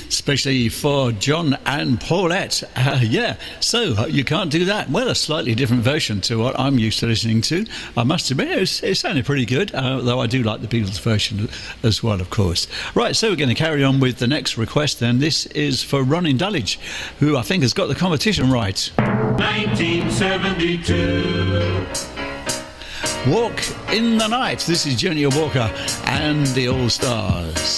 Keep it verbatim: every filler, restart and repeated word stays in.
especially for John and Paulette. Uh, yeah, so uh, you can't do that. Well, a slightly different version to what I'm used to listening to. I must admit, it, was, it sounded pretty good, uh, though I do like the Beatles version as well, of course. Right, so we're going to carry on with the next request, and this is for Ronin Dulwich, who I think has got the competition right. nineteen seventy-two. Walk in the Night. This is Junior Walker and the All Stars.